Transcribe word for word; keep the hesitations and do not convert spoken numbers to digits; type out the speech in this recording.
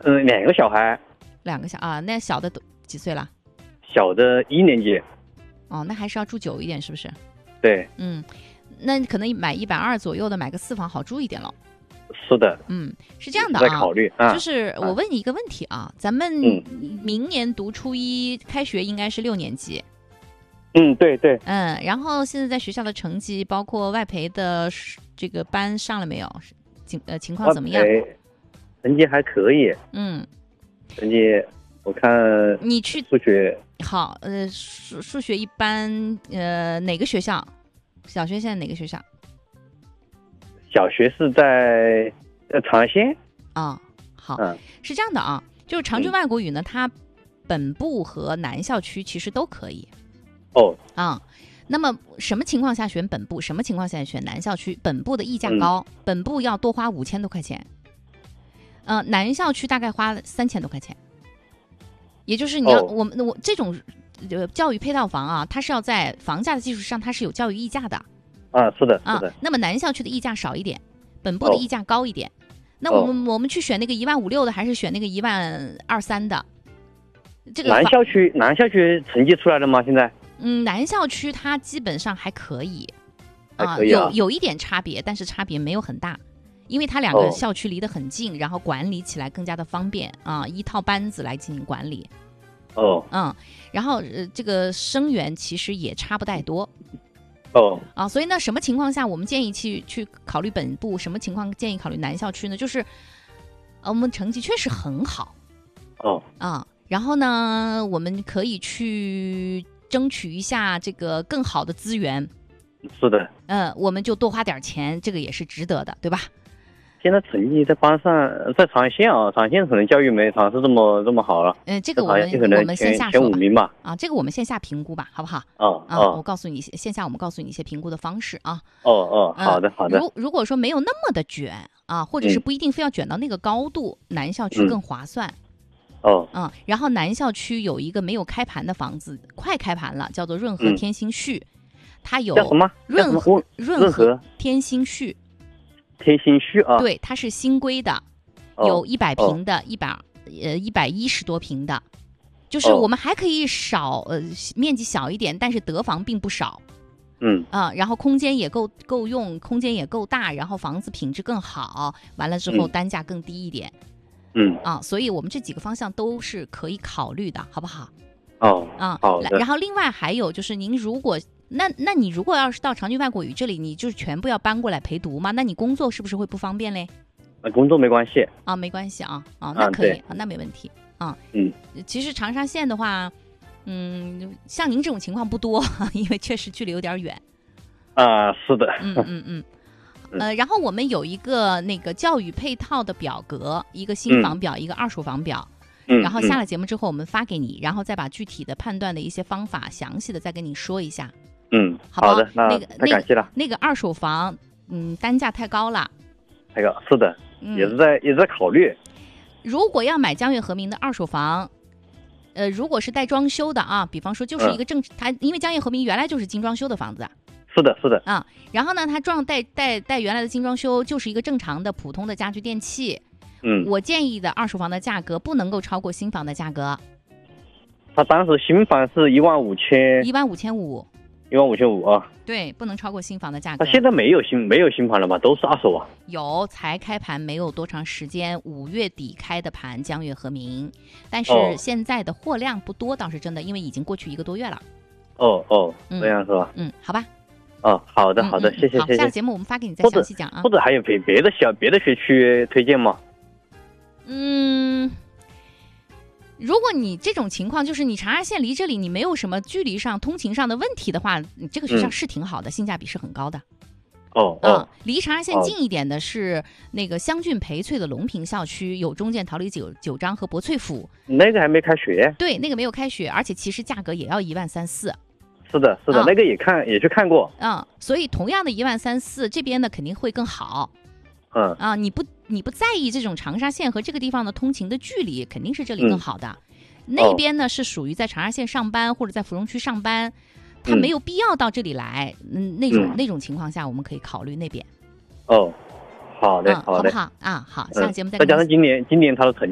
嗯，两个小孩。 两个小啊，那小的都几岁了？ 小的一年级。 哦，那还是要住久一点，是不是？ 对。 嗯，那可能买一百二左右的，买个四房好住一点了。 是的。 嗯，是这样的啊， 在考虑啊。 就是我问你一个问题啊，咱们明年读初一，开学应该是六年级。 嗯，对对。 嗯，然后现在在学校的成绩，包括外培的这个班上了没有？情呃情况怎么样？ 成绩还可以。 嗯， 成绩我看你去数学好，呃，数数学一般，呃，哪个学校？小学现在哪个学校？ 小学是在呃长安县。 啊、哦，好、 嗯， 是这样的啊，就是长郡外国语呢，嗯、它本部和南校区其实都可以。 哦。 啊、嗯，那么什么情况下选本部？什么情况下选南校区？本部的溢价高，嗯、本部要多花五千多块钱。呃，南校区大概花三千多块钱。也就是你要、哦、我们我这种呃教育配套房啊，它是要在房价的基础上，它是有教育溢价的。 啊，是的，是的。 啊，那么南校区的溢价少一点，本部的溢价高一点。哦、那我们、哦、我们去选那个一万五六的，还是选那个一万二三的？这个南校区南校区成绩出来了吗？现在？ 嗯，南校区它基本上还可以， 还可以啊， 有有一点差别，但是差别没有很大，因为它两个校区离得很近，哦、然后管理起来更加的方便啊，一套班子来进行管理。 哦， 嗯，然后呃，这个生源其实也差不太多。 哦， 啊，所以呢，什么情况下我们建议去去考虑本部？什么情况建议考虑南校区呢？就是，呃，我们成绩确实很好。 哦， 啊，然后呢，我们可以去争取一下这个更好的资源。 是的。 嗯、呃，我们就多花点钱，这个也是值得的，对吧？ 现在成绩在班上，在长县啊，长县可能教育没长是这么这么好了。 嗯、呃，这个我们我们线下说吧。前五名吧。啊，这个我们线下评估吧，好不好？ 哦啊， 哦， 我告诉你，线下我们告诉你一些评估的方式啊。 哦哦，好的好的。 如如果说没有那么的卷啊，或者是不一定非要卷到那个高度，嗯、南校区更划算。 哦。 嗯，然后南校区有一个没有开盘的房子，快开盘了，叫做润和天心序，嗯、它有叫什么？ 润和润和天心序。 天心序啊， 对，它是新规的， 哦、 有一百平的，一百呃一百一十多平的，就是我们还可以少、哦、呃面积小一点，但是得房并不少。 嗯啊、呃，然后空间也够够用，空间也够大，然后房子品质更好，完了之后单价更低一点。 嗯啊，所以我们这几个方向都是可以考虑的，好不好？ 哦， 啊， 好的。 然后另外还有就是，您如果那那你如果要是到长郡外国语这里，你就是全部要搬过来陪读吗？那你工作是不是会不方便嘞？ 那工作没关系啊，没关系啊，啊，那可以啊，那没问题啊。 嗯， 其实长沙县的话，嗯，像您这种情况不多，因为确实距离有点远。 啊，是的。 嗯嗯嗯。呃，然后我们有一个那个教育配套的表格，一个新房表，嗯、一个二手房表。 嗯， 然后下了节目之后，我们发给你，然后再把具体的判断的一些方法详细的再跟你说一下。 嗯， 好不好？ 好的，那太感谢了。 那个那个二手房，嗯，单价太高了。 太高，是的， 嗯、 也是在也是在考虑。 如果要买江悦和明的二手房，呃，如果是带装修的啊，比方说就是一个正，嗯、它因为江悦和明原来就是精装修的房子。 是的，是的。 啊，然后呢，它装带带带原来的精装修，就是一个正常的普通的家具电器。 嗯， 我建议的二手房的价格不能够超过新房的价格。 他当时新房是一万五千， 一万五千五， 一万五千五啊。 对，不能超过新房的价格。 他现在没有新没有新盘了吗？都是二手啊。 有，才开盘没有多长时间，五月底开的盘，江悦和明，但是现在的货量不多，倒是真的，因为已经过去一个多月了。 哦哦，这样是吧？ 嗯，好吧。 哦，好的好的， 嗯嗯、 谢谢谢谢。 下个节目我们发给你再详细讲啊。 或者还有别别的小别的学区推荐吗？ 嗯，如果你这种情况就是你长沙县离这里你没有什么距离上通勤上的问题的话，你这个学校是挺好的，嗯、性价比是很高的。 哦哦、 嗯，离长沙县近一点的是那个湘郡培翠的隆平校区，有中建桃李九九章和博翠府。 那个还没开学。 对，那个没有开学，而且其实价格也要一万三四。 是的，是的， 嗯、 那个也看也去看过。 嗯，所以同样的一万三四，这边呢肯定会更好。 嗯啊，你不你不在意这种长沙县和这个地方的通勤的距离，肯定是这里更好的。嗯、那边呢、哦、是属于在长沙县上班或者在芙蓉区上班，他没有必要到这里来。嗯，那种、嗯、那种情况下，我们可以考虑那边。 哦，好的、 嗯、 好的， 好不好啊？好，下个节目再、 嗯。再加上今年今年他的成绩。